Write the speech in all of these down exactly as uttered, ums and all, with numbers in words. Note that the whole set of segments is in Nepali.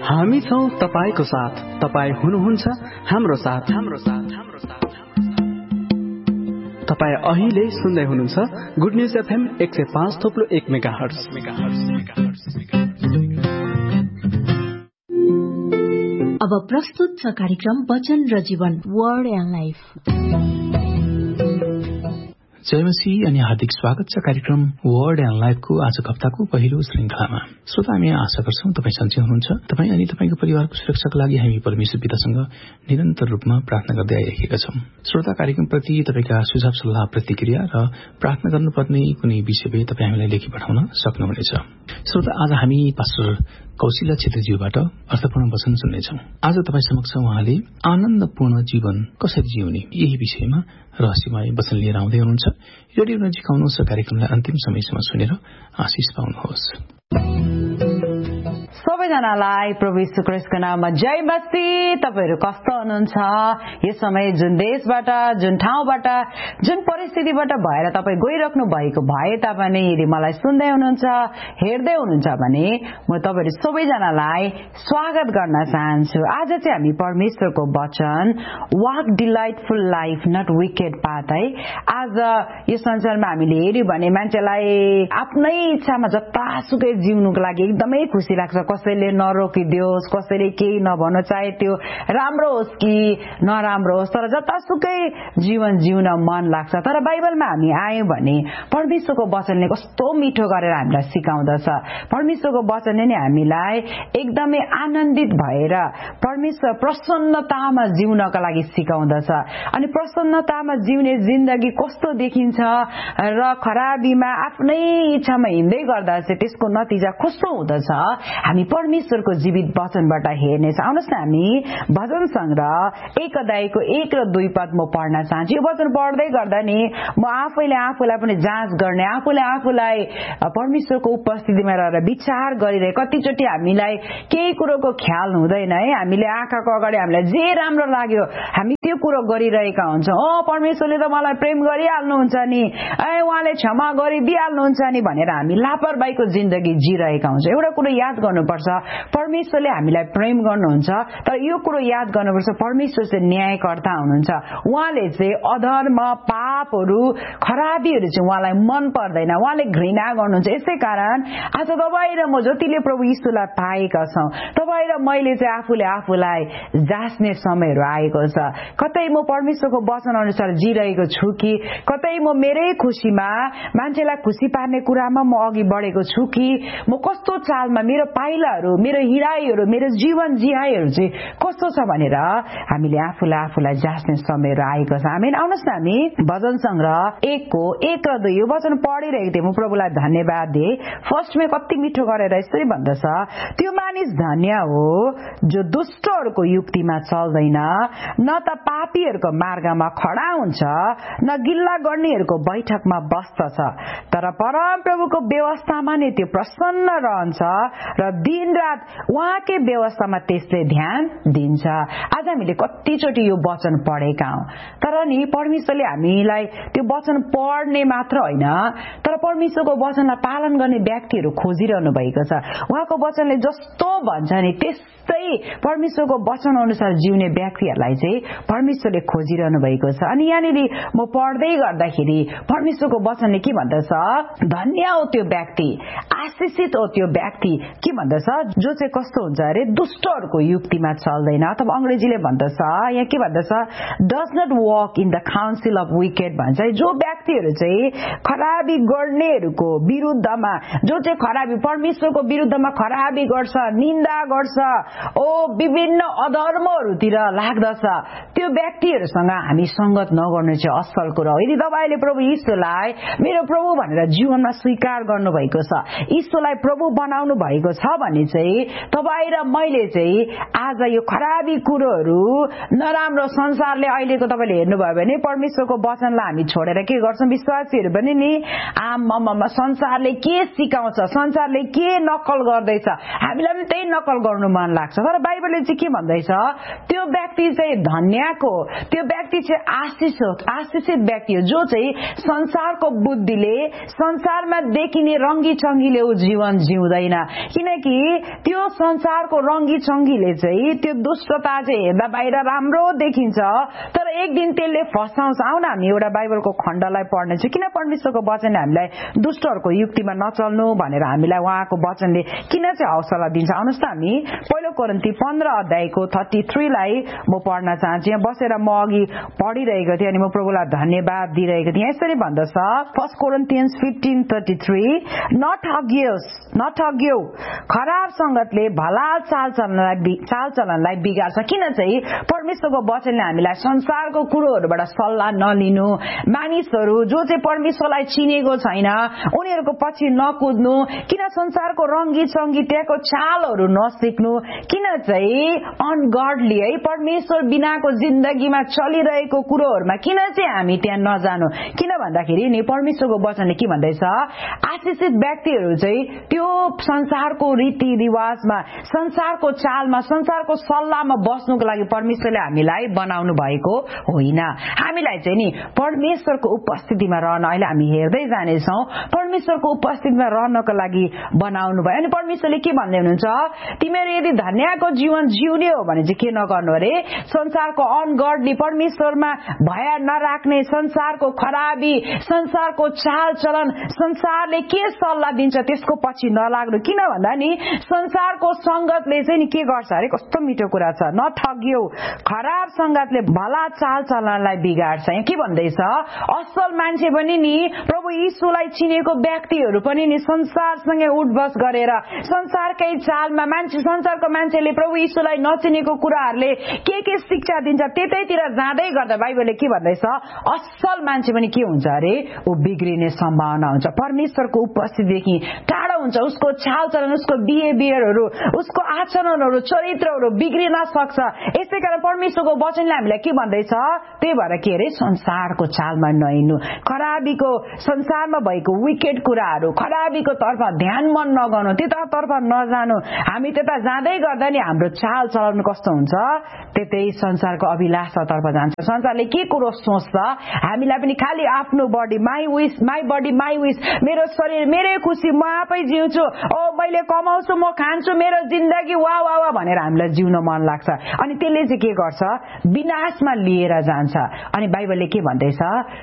हामी छौं तपाईको साथ, तपाई हुनुहुन्छ हाम्रो साथ, हाम्रो साथ, हाम्रो साथ। तपाई अहिले सुन्दै हुनुहुन्छ गुड न्यूज एफएम एक सय पाँच थोप्लो एक मेगाहर्ट्ज। अब प्रस्तुत छ कार्यक्रम वचन र जीवन, वर्ड एन्ड लाइफ। जय मसीह अनि हार्दिक स्वागत छ कार्यक्रम वर्ड एन्ड लाइफको आजको हप्ताको पहिलो श्रृंखलामा। श्रोता, हामी आशा गर्छौं तपाई सन्चै हुनुहुन्छ। तपाई अनि तपाईको परिवारको सुरक्षाको लागि हामी परमेश्वर पितासँग निरन्तर रूपमा प्रार्थना गर्दै आइरहेका छौं। श्रोता, कार्यक्रमप्रति तपाईका सुझाव सल्लाह प्रतिक्रिया र प्रार्थना गर्नुपर्ने कुनै विषय भए तपाई हामीलाई लेखी पठाउन सक्नुहुनेछ। श्रोता, आज हामी पास्टर कौशिला छेत्रीज्यूबाट अर्थपूर्ण वचन सुन्नेछौं। आज तपाई समक्ष उहाँले आनन्दपूर्ण जीवन कसरी जिउने यही विषयमा रहस्यमय वचन लिएर आउँदै हुनुहुन्छ। रेडियो नजिक आउनुहोस् र कार्यक्रमलाई अन्तिम समयसम्म सुनेर आशिष पाउनुहोस्। सबैजनालाई प्रभु यीशु ख्रीष्टको नाममा जय मसीह। तपाईहरु कस्तो हुनुहुन्छ? यस समय जुन देशबाट, जुन ठाउँबाट, जुन परिस्थितिबाट भएर तपाई गइराख्नु भएको भए तापनि यदि मलाई सुन्दै हुनुहुन्छ, हेर्दै हुनुहुन्छ भने म तपाईहरु सबैजनालाई स्वागत गर्न चाहन्छु। आज चाहिँ हामी परमेश्वरको वचन walk delightful life not wicked path है। आज यो संसारमा हामीले हेर्यो भने मान्छेलाई आफ्नै इच्छामा जतासुकै जिउनुको लागि एकदमै खुसी लाग्छ। कसैले नरोकिदियोस्, कसैले केही नभन्न चाहे त्यो राम्रो होस् कि नराम्रो होस्, तर जतासुकै जीवन जिउन मन लाग्छ। तर बाइबलमा हामी आयौं भने परमेश्वरको वचनले कस्तो मिठो गरेर हामीलाई सिकाउँदछ। परमेश्वरको वचनले नै हामीलाई एकदमै आनन्दित भएर परमेश्वर प्रसन्नतामा जिउनका लागि सिकाउँदछ। अनि प्रसन्नतामा जिउने जिन्दगी कस्तो देखिन्छ र खराबीमा आफ्नै इच्छामा हिँड्दै गर्दा चाहिँ त्यसको नतिजा कस्तो हुँदछ, हामी परमेश्वरको जीवित वचनबाट हेर्नेछ। आउनुहोस् न हामी भजन संग्रह एक अध्यायको एक र दुई पद म पढ्न चाहन्छु। यो वचन पढ्दै गर्दा नि म आफैले आफूलाई पनि जाँच गर्ने, आफूले आफूलाई परमेश्वरको उपस्थितिमा रहेर विचार गरिरहे। कतिचोटि हामीलाई केही कुरोको ख्याल हुँदैन है। हामीले आँखाको अगाडि हामीलाई जे राम्रो लाग्यो हामी त्यो कुरो गरिरहेका हुन्छौँ। ओ परमेश्वरले त मलाई प्रेम गरिहाल्नुहुन्छ नि, ए उहाँले क्षमा गरिदिइहाल्नुहुन्छ नि भनेर हामी लापरवाहीको जिन्दगी जिरहेका हुन्छौँ। एउटा कुरो याद गर्नुपर्छ, परमेश्वरले हामीलाई प्रेम गर्नुहुन्छ, तर यो कुरो याद गर्नुपर्छ परमेश्वर चाहिँ न्यायकर्ता हुनुहुन्छ। उहाँले चाहिँ अधर्म, पापहरू, खराबीहरू चाहिँ उहाँलाई मन पर्दैन, उहाँले घृणा गर्नुहुन्छ। यसै कारण आज तपाईँ र म जतिले प्रभु यीशुलाई पाएका छौं, तपाईँ र मैले चाहिँ आफूले आफूलाई जाँच्ने समयहरू आएको छ। कतै म परमेश्वरको वचन अनुसार जिरहेको छु कि कतै म मेरै खुसीमा मान्छेलाई खुसी पार्ने कुरामा म अघि बढेको छु कि म कस्तो चालमा मेरो पाइलाहरू, मेरो हिँडाइहरू, मेरो जीवन जिहाइहरू चाहिँ कस्तो छ भनेर हामीले आफूलाई आफूलाई जाँच्ने समयहरू आएको छ। हामी आउनुहोस् न हामी भजन संग्रह एकको एक र दुई यो वचन पढिरहेको थिएँ। म प्रभुलाई धन्यवाद दिए। फर्स्टमा कति मिठो गरेर यसरी भन्दछ, त्यो मानिस धन्य हो जो दुष्टहरूको युक्तिमा चल्दैन, न त पापीहरूको मार्गमा खडा हुन्छ, न गिल्ला गर्नेहरूको बैठकमा बस्दछ, तर परम प्रभुको व्यवस्थामा नै त्यो प्रसन्न रहन्छ र दिन रात उहाँकै व्यवस्थामा त्यसले ध्यान दिन्छ। आज हामीले कतिचोटि यो वचन पढेका हौं, तर नि परमेश्वरले हामीलाई त्यो वचन पढ्ने मात्र होइन, तर परमेश्वरको वचनलाई पालन गर्ने व्यक्तिहरू खोजिरहनु भएको छ। उहाँको वचनले जस्तो भन्छ नि त्यस्तै परमेश्वरको वचन अनुसार जिउने व्यक्तिहरूलाई चाहिँ परमेश्वरले खोजिरहनु भएको छ। अनि यहाँनिर म पढ्दै गर्दाखेरि परमेश्वरको वचनले के भन्दछ, धन्य हो त्यो व्यक्ति, आशिषित हो त्यो व्यक्ति, के भन्दछ, जो चाहिँ कस्तो हुन्छ अरे दुष्टहरूको युक्तिमा चल्दैन। अथवा अंग्रेजीले भन्दछ, यहाँ के भन्दछ, does not walk in the council of wicked भन्छ। जो व्यक्तिहरू चाहिँ खराबी गर्नेहरूको विरुद्धमा, जो चाहिँ खराबी परमेश्वरको विरुद्धमा खराबी गर्छ, निन्दा गर्छ, ओ विभिन्न अधर्महरूतिर लाग्दछ, त्यो व्यक्तिहरूसँग हामी संगत नगर्नु चाहिँ असल कुरा हो। यदि तपाईले प्रभु यीशुलाई मेरो प्रभु भनेर जीवनमा स्वीकार गर्नु भएको छ, यीशुलाई प्रभु बनाउनु भएको छ भने चाहिँ तपाईँ र मैले चाहिँ आज यो खराबी कुरोहरू, नराम्रो संसारले अहिलेको तपाईँले हेर्नुभयो भने परमेश्वरको वचनलाई हामी छोडेर के गर्छौं, विश्वासीहरू पनि नि आम संसारले के सिकाउँछ, संसारले के नक्कल गर्दैछ, हामीलाई सेम त्यही नकल गर्नु मन लाग्छ। तर बाइबलले चाहिँ के भन्दैछ, त्यो व्यक्ति चाहिँ धन्यको, त्यो व्यक्ति चाहिँ आशिष हो, आशिषित व्यक्ति हो जो चाहिँ संसारको बुद्धिले, संसारमा देखिने रंगी चंगीले ऊ जीवन जिउँदैन। किनकि त्यो संसारको रंगी चंगीले चाहिँ त्यो दुष्टता चाहिँ हेर्दा बाहिर राम्रो देखिन्छ, तर एक दिन त्यसले फसाउँछ। आउन हामी एउटा बाइबलको खण्डलाई पढ्नेछौँ। किन परमेश्वरको वचनले हामीलाई दुष्टहरूको युक्तिमा नचल्नु भनेर हामीलाई उहाँको वचनले किन चाहिँ हौसला दिन्छ। आउनुहोस् त हामी पहिलो कोरिन्थी पन्ध्र अध्यायको थर्टी थ्री लाई म पढ्न चाहन्छु। यहाँ बसेर म अघि पढिरहेको थिएँ अनि म प्रभुलाई धन्यवाद दिइरहेको थिएँ। यसरी भन्दछ first Corinthians fifteen thirty three, नठगियोस्, नठगियो, खराब संगतले भला चालचलनलाई चालचलनलाई बिगार्छ। किन चाहिँ परमेश्वरको वचनले हामीलाई संसारको कुरोहरूबाट सल्लाह नलिनु, मानिसहरू जो चाहिँ परमेश्वरलाई चिनेको छैन उनीहरूको पछि नकुद्नु, किन संसारको रंगी चंगी त्यहाँको चालहरू नसिक्नु, किन चाहिँ अनगडली है परमेश्वर बिनाको जिन्दगीमा चलिरहेको कुरोहरूमा किन चाहिँ हामी त्यहाँ नजानु। किन भन्दाखेरि नि परमेश्वरको वचनले के भन्दैछ, आशिषित व्यक्तिहरू चाहिँ त्यो संसारको रीतिरिवाजमा, संसारको चालमा, संसारको सल्लाहमा बस्नुको लागि परमेश्वरले हामीलाई बनाउनु भएको होइन। हामीलाई चाहिँ नि परमेश्वरको उपस्थितिमा रहन, अहिले हामी हेर्दै जानेछौँ, परमेश्वरको उपस्थितिमा रहनको लागि बनाउनु भयो। अनि परमेश्वरले के भन्दै हुनुहुन्छ, तिमीहरू यदि धन्यको जीवन जिउने हो भने चाहिँ के नगर्नु अरे, संसारको अनगडली, परमेश्वरमा भया नराख्ने, संसारको खराबी, संसारको चालचलन, संसारले के सल्लाह दिन्छ त्यसको पछि नलाग्नु। किन भन्दा नि संसारको संगतले चाहिँ नि के गर्छ अरे, कस्तो मिठो कुरा छ, नठगियो, खराब संगतले भला चालचलनलाई बिगार्छ। के भन्दैछ, असल मान्छे पनि नि प्रभु यीशुलाई चिनेको व्यक्तिहरू पनि नि संसारसँगै उठबस गरेर संसारकै चालमा, मान्छे संसारको मान्छेले प्रभु यीशुलाई नचिनेको कुराहरूले के के शिक्षा दिन्छ त्यतैतिर जाँदै गर्दा बाइबलले के भन्दैछ, असल मान्छे पनि के हुन्छ अरे, ऊ बिग्रिने सम्भावना हुन्छ, परमेश्वरको उपस्थितिदेखि टाढो हुन्छ, उसको चालचलन, उसको बिहेभियरहरू, उसको आचरणहरू, चरित्रहरू बिग्रिन सक्छ। यसै कारण परमेश्वरको वचनले हामीलाई के भन्दैछ, त्यही भएर के अरे, संसारको चालमा नहिँड्नु, खराबीको संसारमा भएको विकेट कुराहरू, खराबीको तर्फ ध्यान मन नगर्नु, त्यतातर्फ नजानु। हामी त्यता जाँदै गर्दा नि हाम्रो चाल चलन कस्तो हुन्छ, त्यतै संसारको अभिलाषातर्फ जान्छ। संसारले के कुरो सोच्छ, हामीलाई पनि खालि आफ्नो body, my wish, my body my wish, मेरो शरीर मेरै खुसी, म आफै जिउँछु, ओ मैले कमाउँछु, म खान्छु, मेरो जिन्दगी वा वा वा भनेर हामीलाई जिउन मन लाग्छ। अनि त्यसले चाहिँ के गर्छ, विनाशमा लिएर जान्छ। अनि बाइबलले के भन्दैछ,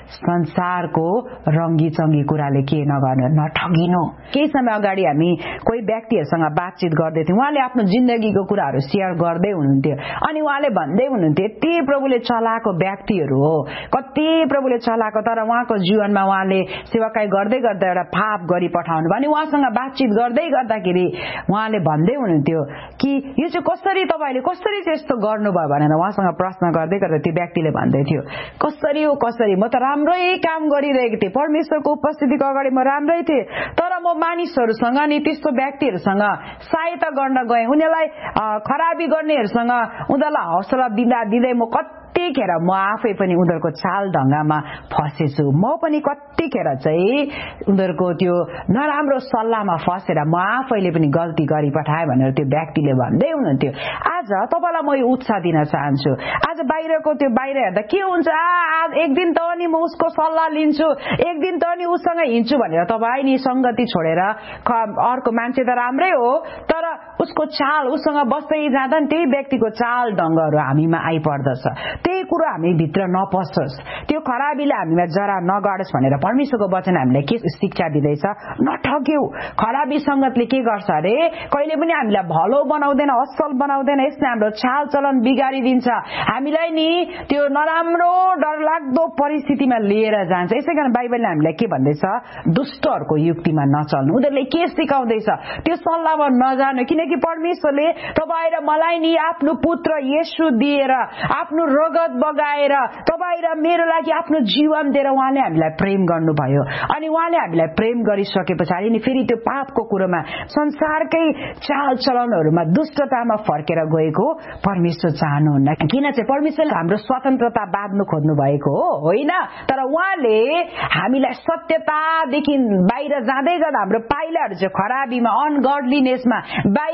संसारको रंगी चंगी कुराले के नगर्नु, नठगिनु। केही समय अगाडि हामी कोही व्यक्तिहरूसँग बातचित गर्दै थियौँ, उहाँले आफ्नो जिन्दगीको कुराहरू सेयर गर्दै हुनुहुन्थ्यो। अनि उहाँले भन्दै हुनुहुन्थ्यो यति प्रभुले चलाएको व्यक्तिहरू हो, कति प्रभुले चलाएको, तर उहाँको जीवनमा उहाँले सेवाकाई गर्दै गर्दा एउटा पाप गरी पठाउनु भयो। अनि उहाँसँग बातचित गर्दै गर्दाखेरि उहाँले भन्दै हुनुहुन्थ्यो कि यो चाहिँ कसरी, तपाईँले कसरी चाहिँ यस्तो गर्नुभयो भनेर उहाँसँग प्रश्न गर्दै गर्दा त्यो व्यक्तिले भन्दै थियो, कसरी हो कसरी, म त राम्रै काम गरिरहेको थिएँ, परमेश्वरको उपस्थितिको अगाडि म राम्रै थिएँ, तर म मानिसहरूसँग नि त्यस्तो व्यक्तिहरूसँग सहायता गर्न गएँ, उनीहरूलाई खराबी गर्नेहरूसँग उनीहरूलाई हौसला दिँदा दिँदै म कतिखेर म आफै पनि उनीहरूको चाल ढंगमा फसेछु, म पनि कतिखेर चाहिँ उनीहरूको त्यो नराम्रो सल्लाहमा फसेर म आफैले पनि गल्ती गरी पठाएँ भनेर त्यो व्यक्तिले भन्दै हुनुहुन्थ्यो। आज तपाईलाई म यो उत्साह दिन चाहन्छु, आज बाहिरको त्यो बाहिर हेर्दा के हुन्छ, आज एक दिन त नि म उसको सल्लाह लिन्छु, एक दिन त नि उसँग हिँड्छु भनेर तपाईँ नि संगति छोडेर अर्को मान्छे त राम्रै हो तर उसको चाल, उसँग बस्दै जाँदा नि त्यही व्यक्तिको चाल ढंगहरू हामीमा आइपर्दछ, त्यही कुरो हामी भित्र नपसोस्, त्यो खराबीले हामीमा जरा नगाडोस् भनेर परमेश्वरको वचन हामीलाई के शिक्षा दिँदैछ, नठग्यौ। खराबी संगतले के गर्छ अरे, कहिले पनि हामीलाई भलो बनाउँदैन, असल बनाउँदैन, यसले हाम्रो चाल चलन बिगारिदिन्छ, हामीलाई नि त्यो नराम्रो डरलाग्दो परिस्थितिमा लिएर जान्छ। यसैकारण बाइबलले हामीलाई के भन्दैछ, दुष्टहरूको युक्तिमा नचल्नु। उनीहरूले के सिकाउँदैछ, त्यो सल्लाहमा नजानु, किनकि परमेश्वरले तपाईँ र मलाई नि आफ्नो पुत्र येशू दिएर, आफ्नो रगत बगाएर, तपाईँ र मेरो लागि आफ्नो जीवन दिएर उहाँले हामीलाई प्रेम गर्नुभयो। अनि उहाँले हामीलाई प्रेम गरिसके पछाडि नि फेरि त्यो पापको कुरोमा, संसारकै चाल चलनहरूमा, दुष्टतामा फर्केर गएको परमेश्वर चाहनुहुन्न। किन चाहिँ परमेश्वरले हाम्रो स्वतन्त्रता बाँध्नु खोज्नु भएको हो होइन, तर उहाँले हामीलाई सत्यतादेखि बाहिर जाँदै गर्दा हाम्रो पाइलाहरू चाहिँ खराबीमा, अनगडलीनेसमा, बाहिर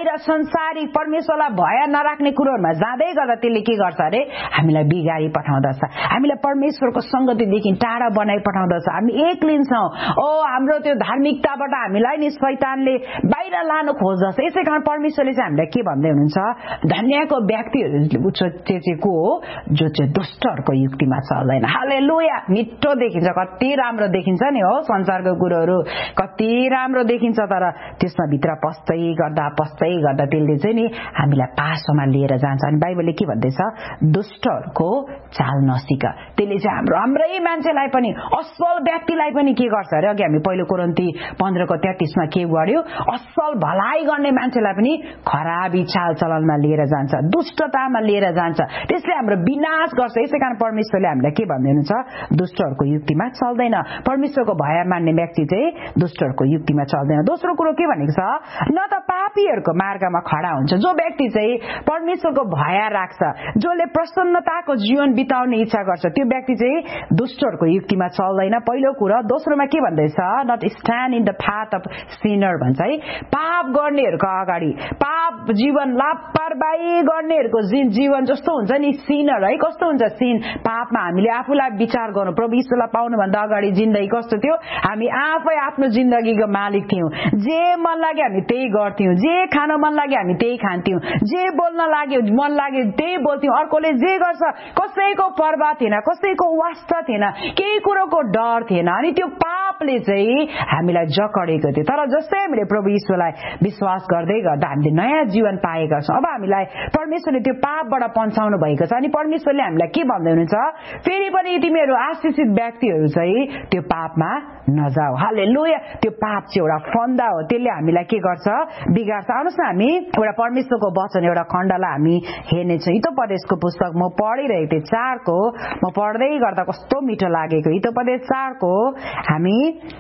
बाहिर संसारिक परमेश्वरलाई भय नराख्ने कुरोहरुमा जाँदै गर्दा त्यसले के गर्छ अरे हामीलाई बिगारी पठाउँदछ, हामीलाई परमेश्वरको संगतिदेखि टाढा बनाइ पठाउँदछ, हामी एक्लिन्छौं। ओ हाम्रो त्यो धार्मिकताबाट हामीलाई नि शैतानले बाहिर लानु खोज्दछ। यसैकारण परमेश्वरले चाहिँ हामीलाई के भन्दै हुनुहुन्छ, धन्यको व्यक्तिहरु चाहिँ को हो जो चाहिँ दुष्टहरुको युक्तिमा चल्दैन। हालेलुया। मिठो देखिन्छ, कति राम्रो देखिन्छ नि हो संसारको कुरोहरु, कति राम्रो देखिन्छ, तर त्यसमा भित्र पस्दै गर्दा पस्दै गर्दा त्यसले चाहिँ नि हामीलाई पासोमा लिएर जान्छ। अनि बाइबलले के भन्दैछ, दुष्टहरुको चाल नसिक। त्यसले चाहिँ हाम्रो हाम्रै मान्छेलाई पनि असल व्यक्तिलाई पनि के गर्छ अरे, अघि हामी पहिलो कोरिन्थी पन्ध्र को तेत्तीस मा के गर्यो, असल भलाइ गर्ने मान्छेलाई पनि खराबी चाल चलनमा लिएर जान्छ, दुष्टतामा लिएर जान्छ, त्यसले हाम्रो विनाश गर्छ। यसैकारण परमेश्वरले हामीलाई के भन्दै हुनुहुन्छ, दुष्टहरुको युक्तिमा चल्दैन। परमेश्वरको भय मान्ने व्यक्ति चाहिँ दुष्टहरुको युक्तिमा चल्दैन। दोस्रो कुरो के भनेको छ, न त पापीहरुको मार्गमा खडा हुन्छ। जो व्यक्ति चाहिँ परमेश्वरको भय राख्छ, जसले प्रसन्नताको जीवन बिताउने इच्छा गर्छ, त्यो व्यक्ति चाहिँ दुष्टहरुको युक्तिमा चल्दैन, पहिलो कुरा। दोस्रोमा के भन्दैछ, not stand in the path of Sinner भन्छ है। पाप गर्नेहरुको अगाडि, पाप जीवन लापरवाही गर्नेहरुको जीवन जस्तो हुन्छ नि सिनर है। कस्तो हुन्छ सिन, पापमा हामीले आफूलाई विचार गर्नु, प्रभु यीशुलाई पाउनु भन्दा अगाडि जिन्दगी कस्तो थियो, हामी आफै आफ्नो जिन्दगीको मालिक थियौं। जे मन लाग्यो हामी त्यही गर्थ्यौं, जे खान मन लाग्यो हामी त्यही खान्थ्यौं, जे बोल्न लाग्यो मन लाग्यो त्यही बोल्थ्यौं। अर्कोले जे गर्छ कसैको पर्वाह थिएन, कसैको वास्ता थिएन, केही कुरोको डर थिएन। अनि त्यो पापले चाहिँ हामीलाई जकडेको थियो। तर जस्तै हामीले प्रभु यीशुलाई विश्वास गर्दै गर्दा हामीले नयाँ जीवन पाएका छौं। अब हामीलाई परमेश्वरले त्यो पापबाट पन्छाउनु भएको छ। अनि परमेश्वरले हामीलाई के भन्दै हुनुहुन्छ, फेरि पनि तिमीहरू आशिषित व्यक्तिहरू चाहिँ त्यो पापमा नजाऊ। हालेलुया। त्यो पाप चाहिँ एउटा फन्दा हो, त्यसले हामीलाई के गर्छ, बिगार्छ। आउनुहोस् न हामी एउटा परमेश्वरको वचन एउटा खण्डलाई हामी हेर्नेछौँ। हितोपदेशको पुस्तक म पढिरहेको थिएँ, चारको म पढ्दै गर्दा कस्तो मिठो लागेको। हितोपदेश चारको हामी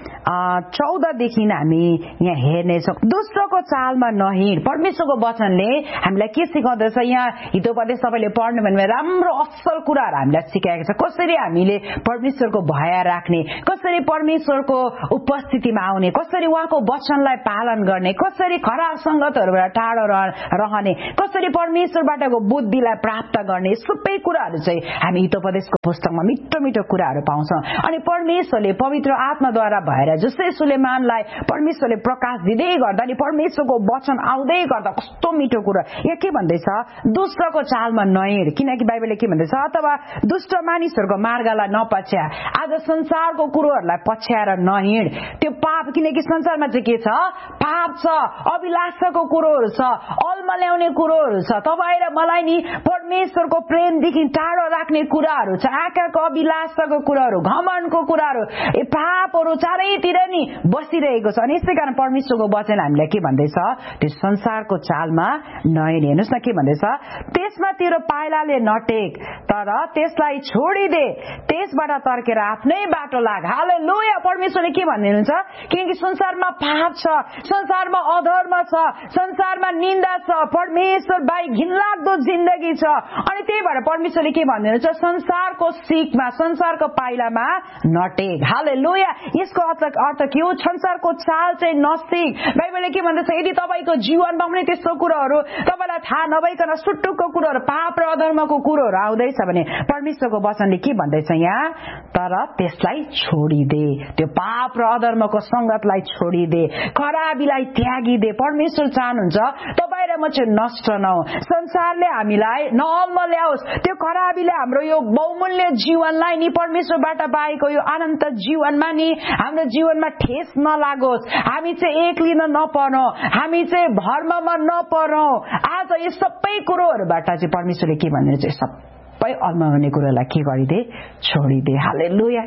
चौधदेखि हामी यहाँ हेर्नेछौँ। दुष्टको चालमा नहिँड। परमेश्वरको वचनले हामीलाई के सिकाउँदछ, यहाँ हितोपदेश तपाईँले पढ्नु भने राम्रो असल कुराहरू हामीलाई सिकाएको छ। कसरी हामीले परमेश्वरको भय राख्ने, कसरी परमेश्वरको उपस्थितिमा आउने, कसरी उहाँको वचनलाई पालन गर्ने, कसरी खराब संगतहरूबाट टाढो रहने, कसरी परमेश्वरबाटको बुद्धिलाई प्राप्त गर्ने, सबै कुराहरू चाहिँ हामी हितोपदेशको पुस्तकमा मिठो मिठो कुराहरू पाउँछौँ। अनि परमेश्वरले पवित्र आत्माद्वारा भएर जस्तै सुलेमानलाई परमेश्वरले प्रकाश दिँदै गर्दा अनि परमेश्वरको वचन आउँदै गर्दा कस्तो मिठो कुरा। यहाँ के भन्दैछ, दुष्टको चालमा नहिँड, किनकि बाइबलले के भन्दैछ, अथवा दुष्ट मानिसहरूको मार्गलाई नपछ्या। आज संसारको कुरोहरूलाई पछ्याएर नहिँड। त्यो पाप, किनकि संसारमा चाहिँ के छ, पाप छ, अभिलाषाको कुरोहरू छ, अल्मल्याउने कुरोहरू छ, तपाईँ र मलाई नि परमेश्वरको प्रेमदेखि टाढो राख्ने कुराहरू छ, आँखाको अभिलाषाको कुराहरू, घमण्डको कुराहरू, ए पापहरू चारैतिर नि बसिरहेको छ। अनि यसै कारण परमेश्वरको वचन हामीलाई के भन्दैछ, त्यो संसारको चालमा नहिँड। हेर्नुहोस् न के भन्दैछ, त्यसमा तेरो पाइलाले नटेक, तर त्यसलाई छोडिदे, त्यसबाट तर्केर आफ्नै बाटो लाग। हालेलुया। परमेश्वरले के भन्दै हुनुहुन्छ, किनकि संसारमा पाप छ, संसारमा अधर्म छ, संसारमा निन्दा छ, परमेश्वर बाहेक घिनलाग्दो जिन्दगी छ। अनि त्यही भएर परमेश्वरले के भन्दै हुनुहुन्छ, संसारको सिकमा, संसारको पाइलामा नटेक। हालेलुया। यसको अर्थ के हो, संसारको चाल चाहिँ नसिक। बाइबलले के भन्दछ, यदि तपाईँको जीवनमा पनि त्यस्तो कुरोहरू तपाईँलाई थाहा नभइकन सुटुक्क कुरोहरू, पाप र अधर्मको कुरोहरू आउँदैछ भने परमेश्वरको वचनले के भन्दैछ यहाँ, तर त्यसलाई छोडिदे, त्यो पाप र अधर्मको संगतलाई छोडिदे, खराबीलाई त्यागिदे। परमेश्वर चाहनुहुन्छ तपाईँ र म चाहिँ नष्ट नहौं, संसारले हामीलाई नअल्मल्याओस्, त्यो खराबीले हाम्रो यो बहुमूल्य जीवनलाई नि परमेश्वरबाट पाएको यो अनन्त जीवनमा नि हाम्रो जीवनमा ठेस नलागोस्, हामी चाहिँ एक्लिन नपरौं, हामी चाहिँ भर्ममा नपरौं। आज यो सबै कुरोहरूबाट चाहिँ परमेश्वरले के भन्नुहुन्छ, सबै अल्मल्याउने कुरोलाई के गरिदे, छोडिदे। हालेलुया।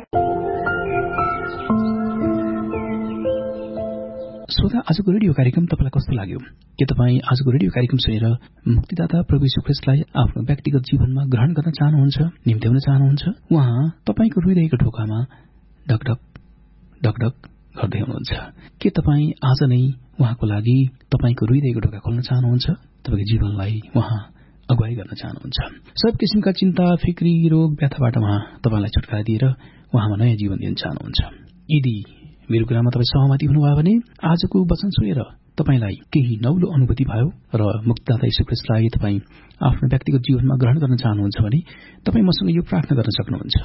श्रोता, आजको रेडियो कार्यक्रम तपाईलाई कस्तो लाग्यो? के तपाईँ आजको रेडियो कार्यक्रम सुनेर मुक्तिदाता प्रभु यीशु ख्रीष्टलाई आफ्नो व्यक्तिगत जीवनमा ग्रहण गर्न चाहनुहुन्छ, निम्त्याउन चाहनुहुन्छ? उहाँ तपाईँको हृदयको ढोकामा ढकढक ढकढक गर्दै हुनुहुन्छ। के तपाईँ आज नै उहाँको लागि तपाईँको हृदयको ढोका खोल्न चाहनुहुन्छ? तपाईँको जीवनलाई उहाँ अगुवाई गर्न चाहनुहुन्छ? सब किसिमका चिन्ता, फिक्री, रोग, व्यथाबाट उहाँ तपाईँलाई छुटकारा दिएर उहाँमा नयाँ जीवन दिन चाहनुहुन्छ। यदि मेरो कुरामा तपाईँ सहमति हुनुभयो भने आजको वचन सुनेर तपाईलाई केही नौलो अनुभूति भयो र मुक्तिदाता येशू ख्रीष्टलाई तपाईँ आफ्नो व्यक्तिगत जीवनमा ग्रहण गर्न चाहनुहुन्छ भने तपाईँ मसँग यो प्रार्थना गर्न सक्नुहुन्छ।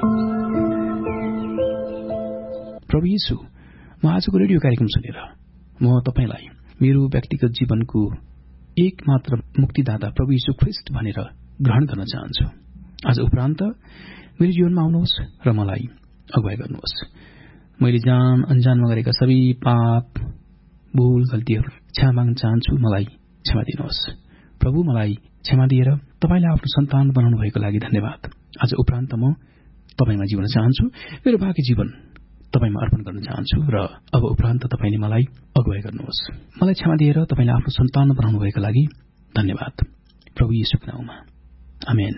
प्रभु येशू, म आजको रेडियो कार्यक्रम सुनेर म तपाईलाई मेरो व्यक्तिगत जीवनको एक मात्र मुक्तिदाता प्रभु येशू ख्रीष्ट भनेर ग्रहण गर्न चाहन्छु। आज उपरान्त मेरो जीवनमा आउनुहोस् र मलाई अगुवाई गर्नुहोस्। मैले जान अनजानमा गरेका सबै पाप भूल गल्तीहरू क्षमा माग्न चाहन्छु। मलाई क्षमा दिनुहोस् प्रभु। मलाई क्षमा दिएर तपाईलाई आफ्नो सन्तान बनाउनु भएको लागि धन्यवाद। आज उपरान्त म तपाईमा जिउन चाहन्छु। मेरो बाँकी जीवन तपाईमा अर्पण गर्न चाहन्छु र अब उपरान्त तपाईले मलाई अगुवाई गर्नुहोस्। मलाई क्षमा दिएर तपाईलाई आफ्नो सन्तान बनाउनु भएको लागि धन्यवाद प्रभु येशूको नाममा, आमेन।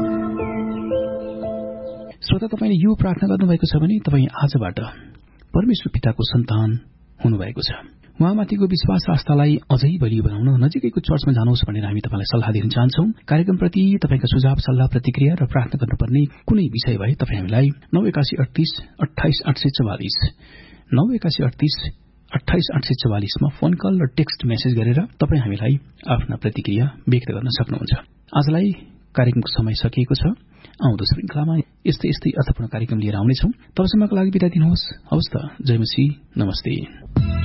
श्रोता, तपाईले यो प्रार्थना गर्नुभएको छ भने तपाईँ आजबाट परमेश्वर पिताको सन्तान हुनुभएको छ। उहाँमाथिको विश्वास आस्थालाई अझै बलियो बनाउन नजिकैको चर्चमा जानुहोस् भनेर हामी तपाईलाई सल्लाह दिन चाहन्छौं। कार्यक्रमप्रति तपाईका सुझाव, सल्लाह, प्रतिक्रिया र प्रार्थना गर्नुपर्ने कुनै विषय भए तपाईँ हामीलाई नौ एकासी अडतीस अठाइस आठ सय चौवालिस नौ एकासी अडतीस अठाइस आठ सय चौवालिसमा फोन कल र टेक्स्ट मेसेज गरेर तपाईँ हामीलाई आफ्ना प्रतिक्रिया व्यक्त गर्न सक्नुहुन्छ। आजलाई कार्यक्रमको समय सकिएको छ। आउँदो श्रृंखलामा यस्तै यस्तै अर्थपूर्ण कार्यक्रम लिएर आउनेछौं। तबसम्मको लागि बिदा दिनुहोस्। हवस् त, जय मसीह, नमस्ते।